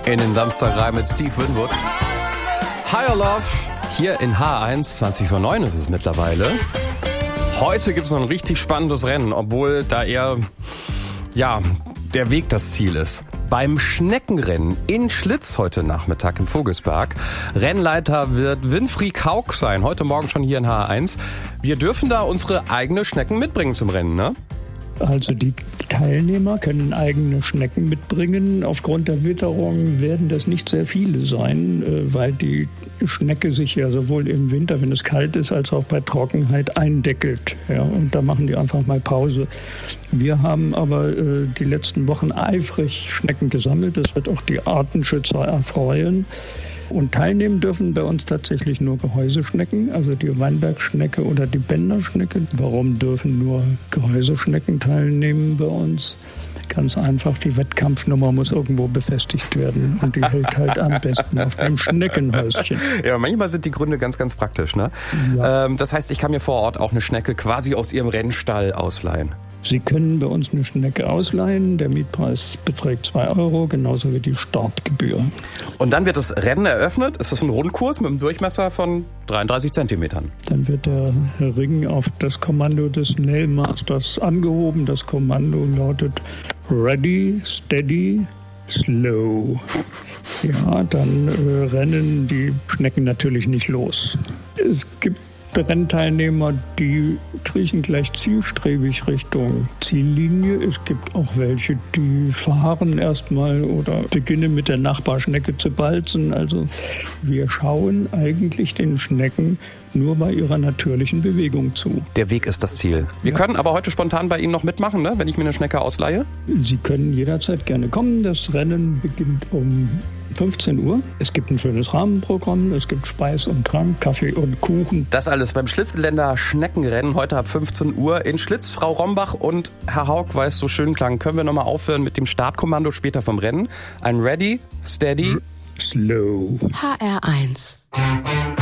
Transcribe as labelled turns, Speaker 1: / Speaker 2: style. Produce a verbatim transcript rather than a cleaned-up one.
Speaker 1: in den Samstag rein mit Steve Winwood. Higher Love, hier in H eins, zwanzig vor neun ist es mittlerweile. Heute gibt es noch ein richtig spannendes Rennen, obwohl da eher, ja, der Weg das Ziel ist. Beim Schneckenrennen in Schlitz heute Nachmittag im Vogelsberg. Rennleiter wird Winfried Haug sein, heute Morgen schon hier in H eins. Wir dürfen da unsere eigene Schnecken mitbringen zum Rennen, ne?
Speaker 2: Also die Teilnehmer können eigene Schnecken mitbringen. Aufgrund der Witterung werden das nicht sehr viele sein, weil die Schnecke sich ja sowohl im Winter, wenn es kalt ist, als auch bei Trockenheit eindeckelt. Ja, und da machen die einfach mal Pause. Wir haben aber äh, die letzten Wochen eifrig Schnecken gesammelt. Das wird auch die Artenschützer erfreuen. Und teilnehmen dürfen bei uns tatsächlich nur Gehäuseschnecken, also die Weinbergschnecke oder die Bänderschnecke. Warum dürfen nur Gehäuseschnecken teilnehmen bei uns? Ganz einfach, die Wettkampfnummer muss irgendwo befestigt werden und die hält halt am besten auf dem Schneckenhäuschen.
Speaker 1: Ja, manchmal sind die Gründe ganz, ganz praktisch, ne?
Speaker 2: Ja.
Speaker 1: Ähm, das heißt, ich kann mir vor Ort auch eine Schnecke quasi aus Ihrem Rennstall ausleihen.
Speaker 2: Sie können bei uns eine Schnecke ausleihen. Der Mietpreis beträgt zwei Euro, genauso wie die Startgebühr.
Speaker 1: Und dann wird das Rennen eröffnet. Ist das ein Rundkurs mit einem Durchmesser von dreiunddreißig Zentimetern?
Speaker 2: Dann wird der Ring auf das Kommando des Nailmasters angehoben. Das Kommando lautet Ready, Steady, Slow. Ja, dann äh, rennen die Schnecken natürlich nicht los. Es gibt Rennteilnehmer, die kriechen gleich zielstrebig Richtung Ziellinie. Es gibt auch welche, die fahren erstmal oder beginnen mit der Nachbarschnecke zu balzen. Also wir schauen eigentlich den Schnecken nur bei ihrer natürlichen Bewegung zu.
Speaker 1: Der Weg ist das Ziel. Wir ja. können aber heute spontan bei Ihnen noch mitmachen, ne? Wenn ich mir eine Schnecke ausleihe?
Speaker 2: Sie können jederzeit gerne kommen. Das Rennen beginnt um fünfzehn Uhr. Es gibt ein schönes Rahmenprogramm. Es gibt Speis und Trank, Kaffee und Kuchen.
Speaker 1: Das alles beim Schlitzenländer Schneckenrennen heute ab fünfzehn Uhr in Schlitz. Frau Rombach und Herr Haug, weil es so schön klang, können wir nochmal aufhören mit dem Startkommando später vom Rennen. Ein Ready, Steady,
Speaker 2: Slow.
Speaker 3: H R eins.